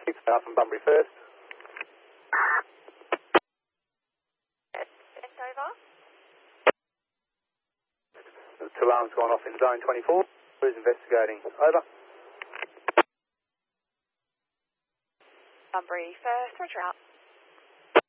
South from Bunbury first. It's over. There's 2 alarms gone off in zone 24. Who's investigating? Over. Bunbury first, roger out.